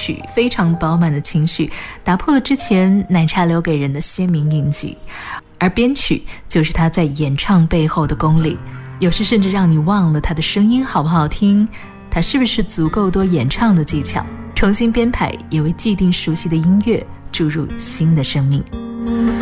曲非常饱满的情绪，打破了之前奶茶留给人的鲜明印记。而编曲就是他在演唱背后的功力，有时甚至让你忘了他的声音好不好听，他是不是足够多演唱的技巧，重新编排，也为既定熟悉的音乐注入新的生命。